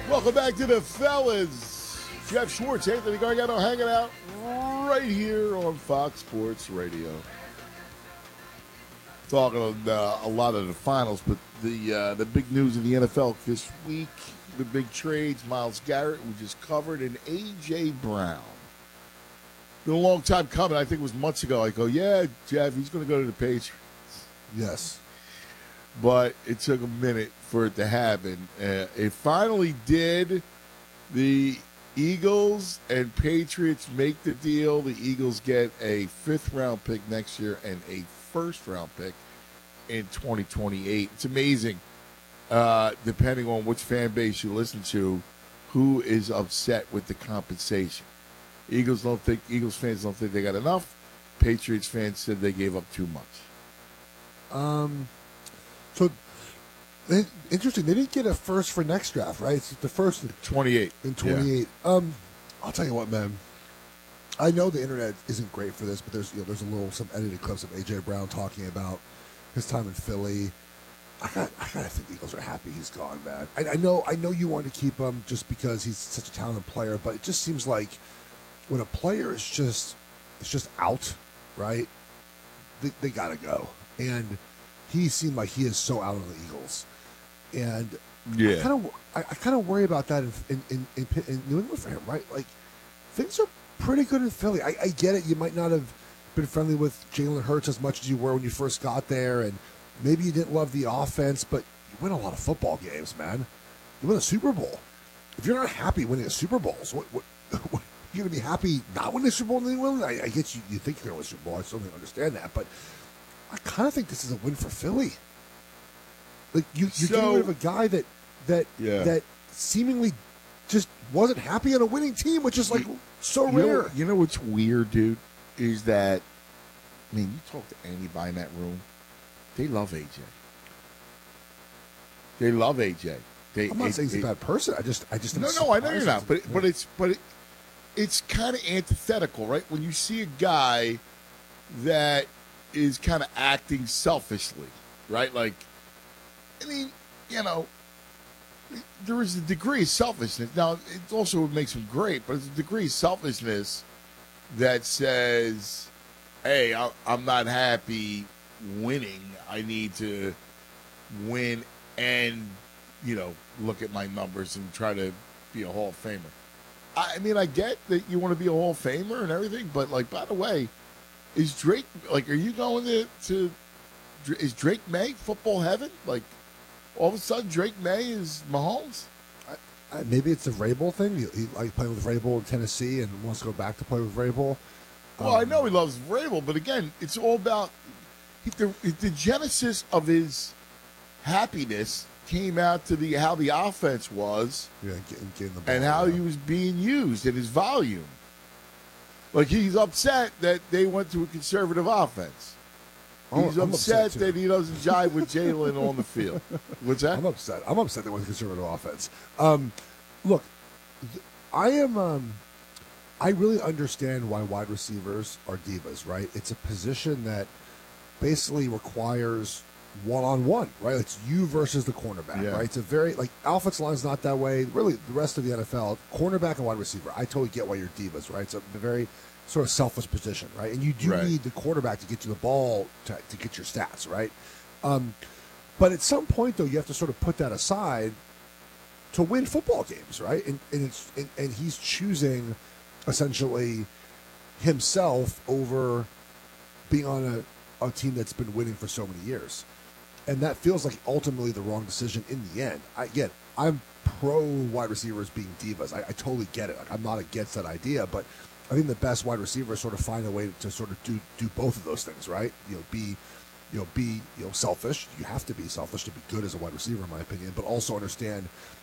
Welcome back to the fellas. Jeff Schwartz, Anthony Gargano hanging out right here on Fox Sports Radio. Talking a lot of the finals, but the big news in the NFL this week, the big trades, Myles Garrett, we just covered, and A.J. Brown. Been a long time coming. I think it was months ago. I go, yeah, Jeff, he's going to go to the Patriots. Yes. But it took a minute for it to happen. It finally did. The Eagles and Patriots make the deal. The Eagles get a fifth-round pick next year and a first-round pick in 2028. It's amazing, depending on which fan base you listen to, who is upset with the compensation. Eagles fans don't think they got enough. Patriots fans said they gave up too much. So, interesting. They didn't get a first for next draft, right? It's the first in 28. In 28. Yeah. I'll tell you what, man. I know the internet isn't great for this, but there's some edited clips of A.J. Brown talking about his time in Philly. I gotta think the Eagles are happy he's gone, man. I know you want to keep him just because he's such a talented player, but it just seems like when a player is just out, right? They gotta go. And he seemed like he is so out on the Eagles, and yeah, I kind of worry about that in New England for him, right? Like things are pretty good in Philly. I get it. You might not have been friendly with Jalen Hurts as much as you were when you first got there, and maybe you didn't love the offense, but you win a lot of football games, man. You win a Super Bowl. If you're not happy winning a Super Bowl, so what you're going to be happy not winning a Super Bowl in New England? I get you think you're going to win a Super Bowl. I certainly understand that, but I kind of think this is a win for Philly. Like you're getting rid of a guy that seemingly just wasn't happy on a winning team, which is like so rare. You know what's weird, dude, is that you talk to anybody in that room, they love AJ. They love AJ. I'm not saying he's a bad person. I just no. I know you're not, but it's kind of antithetical, right? When you see a guy that is kind of acting selfishly, right? Like, there is a degree of selfishness. Now, it also makes him great, but it's a degree of selfishness that says, hey, I'm not happy winning. I need to win and, look at my numbers and try to be a Hall of Famer. I get that you want to be a Hall of Famer and everything, but, by the way, is Drake, are you going to is Drake May football heaven? All of a sudden, Drake May is Mahomes? Maybe it's a Vrabel thing. He playing with Vrabel in Tennessee and wants to go back to play with Vrabel. Well, I know he loves Vrabel, but again, it's all about the genesis of his happiness came out to how the offense was, getting the ball, and how he was being used and his volume. He's upset that they went to a conservative offense. He's upset that he doesn't jive with Jalen on the field. What's that? I'm upset. They went to conservative offense. Look, I really understand why wide receivers are divas, right? It's a position that basically requires one-on-one, right? It's you versus the cornerback, right? It's a very, offensive line's not that way. Really, the rest of the NFL, cornerback and wide receiver, I totally get why you're divas, right? It's a very sort of selfish position, right? And you do need the quarterback to get you the ball to get your stats, right? But at some point, though, you have to sort of put that aside to win football games, right? And he's choosing essentially himself over being on a team that's been winning for so many years. And that feels like ultimately the wrong decision in the end. I'm pro wide receivers being divas. I totally get it. I'm not against that idea, but I think the best wide receivers sort of find a way to sort of do both of those things, right? Be selfish. You have to be selfish to be good as a wide receiver, in my opinion, but also understand